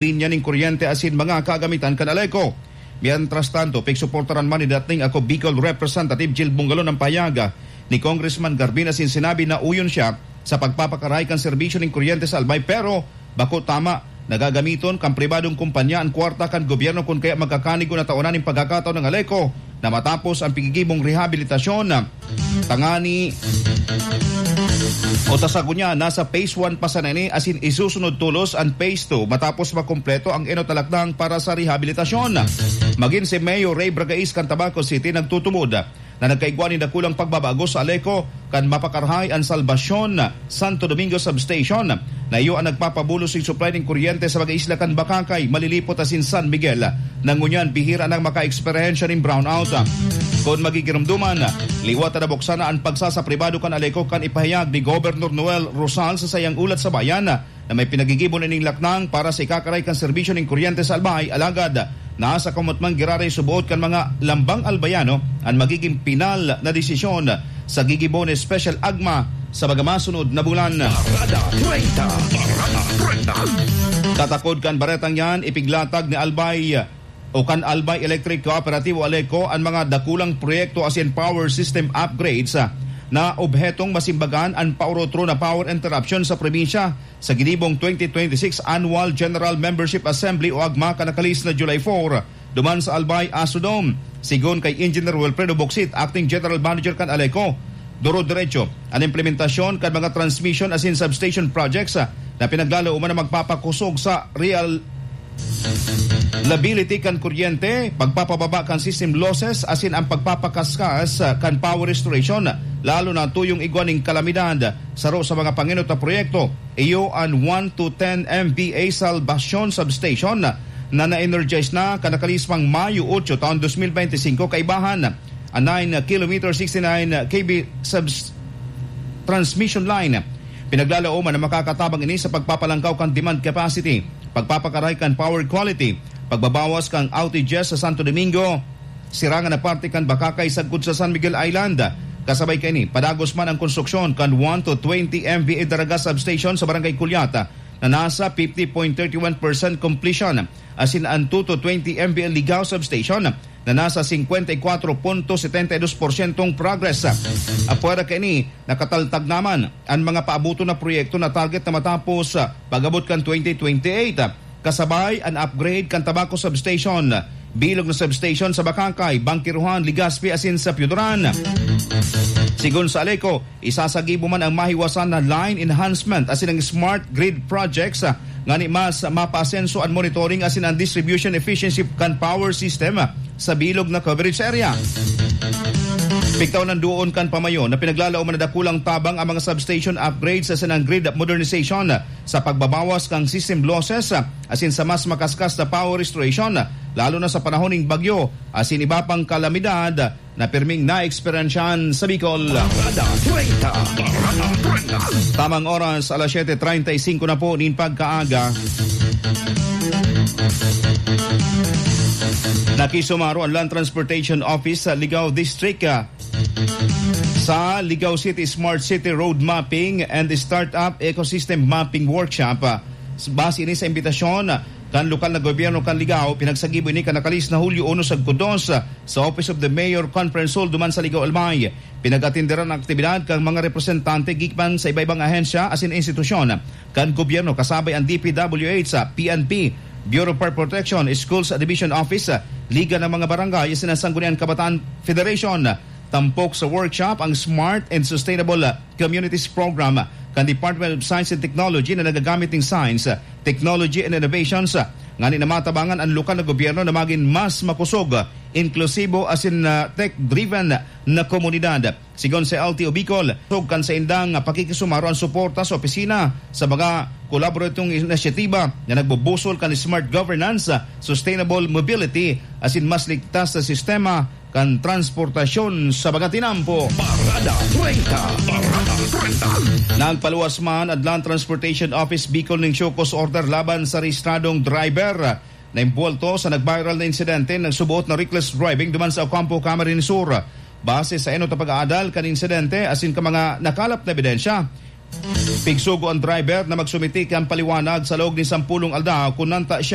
linya ning kuryente asin mga kagamitan kan Aleco. Mientras tanto, pigsuportaran man ni dating ako Bicol Representative Jill Bungalon ng payaga ni Congressman Garbin asin sinabi na uyon siya sa pagpapakaray kan serbisyo ning kuryente sa Albay, pero bako tama nagagamiton kan pribadong kumpanya ang kwarta kan gobyerno kung kaya magkakanigo na taonan ng pagkakataon ng Aleco na matapos ang pigigibong rehabilitasyon. Tangani o tasagunya, nasa phase 1 pa sa nani asin isusunod tulos ang phase 2 matapos makumpleto ang inotalakdang para sa rehabilitasyon. Maging si Mayor Ray Bragais kan Tabaco City nagtutumod na nagkaigwa ni dakulang pagbabago sa Aleco kan mapakarhay ang Salvacion Santo Domingo Substation na iyo ang nagpapabulos ng supply ng kuryente sa mga isla kan Bakakay, Malilipot asin San Miguel. Nangunyan bihira nang maka-eksperyensya ng brownout. Kung magigirumduman, liwat na buksan na ang pagsasapribado kan Aleco kan ipahayag ni Governor Noel Rosal sa sayang ulat sa bayan na may pinagigibon ng laknang para sa ikakaray kan serbisyo ng kuryente sa Albay. Alagad nasa kamotmang girare subuot kan mga lambang albayano ang magiging pinal na desisyon sa gigibon special agma sa magamasunod na bulan. Katakod kan baretang yan, ipiglatag ni Albay o kan Albay Electric Cooperative o Aleco ang mga dakulang proyekto asin power system upgrades na obhetong masimbagan ang paurotro na power interruption sa probinsya sa ginibong 2026 Annual General Membership Assembly o agma kanakalis na July 4 duman sa Albay Asudom. Sigon kay Engineer Wilfredo Boxit, Acting General Manager kan Aleco, duro diretso ang implementasyon kan mga transmission asin substation projects na pinaglalaw man na magpapakusog sa real liability kan kuryente, pagpapababa kan system losses asin ang pagpapakaskas kan power restoration lalo na tuyong igwaning kalamidad saro sa mga panginot na proyekto. Iyo ang 1 to 10 MVA Salvacion Substation na na-energize na kanakalismang Mayo 8 taon 2025 kaibahan ang 9 km 69 kV transmission line. Pinaglalao man na makakatabang ini sa pagpapalangkaw kan demand capacity, pagpapakaray kan power quality, pagbabawas kang outages sa Santo Domingo, sirangan na parte kan Bakakay sagkod sa San Miguel Island. Kasabay kini, padagos man ang konstruksyon kan 1 to 20 MVA Daraga Substation sa Barangay Culiata na nasa 50.31% completion, asin ang 2 to 20 MVA Ligao Substation na nasa 54.72% progress. Apwera kini, nakataltag naman ang mga paabuto na proyekto na target na matapos pag-abot kan 2028. Kasabay ang upgrade kan Tabaco Substation, bilog na substation sa Bakakay, Bangkiruhan, Legazpi asin sa Piudoran. Sigon sa Aleco, isasagibo man ang mahiwasan na line enhancement asin ang smart grid projects ngani mas mapasenso ang monitoring asin ang distribution efficiency kan power system sa bilog na coverage area. Pigtaw ng doon kan pamayo na pinaglalao man na dakulang tabang ang mga substation upgrades asin ang grid modernization sa pagbabawas kang system losses asin sa mas makaskas na power restoration lalo na sa panahon ng bagyo asin iba pang kalamidad na pirming na-eksperyansyahan sa Bicol. Tamang oras, alas 7:35 na po nin pagkaaga. Nakisumaro ang Land Transportation Office sa Ligao District sa Ligao City Smart City Road Mapping and Startup Ecosystem Mapping Workshop. Base ini sa imbitasyon kan lokal na gobyerno kan Ligao, pinagsagibo ini kanakalis na Hulyo 1 sagkudos sa Office of the Mayor Conference Hall duman sa Ligao Albay. Pinagatinderan ang aktibidad kang mga representante gikman sa iba-ibang ahensya asin institusyon kan gobyerno kasabay ang DPWH, PNP, Bureau of Fire Protection, Schools Division Office, Liga ng mga Barangay, Sinasanggunian Kabataan Federation. Tampok sa workshop ang Smart and Sustainable Communities Program kan Department of Science and Technology na nagagamit ng Science, Technology and Innovations. Ngani na matabangan ang lokal na gobyerno na maging mas makusog, inklusibo asin tech-driven na komunidad. Sigon sa LTO Bicol, kan sa indang pakikisumaro ang suporta sa opisina sa mga kolaboratong inisyatiba na nagbubusol kan smart governance, sustainable mobility asin mas ligtas sa sistema kan transportasyon sa mga tinampo. Parada 30. Nagpaluwas man ang Land Transportation Office Bicol ng Shokos order laban sa rehistradong driver na imbuwalto sa nag-viral na insidente ng subuot na reckless driving duman sa Ocampo, Camarines Sur. Base sa enot na pag-aadal kan insidente asin ka mga nakalap na ebidensya, pigsugo ang driver na magsumiti kan paliwanag sa loob ni 10 aldaw kung nanta siya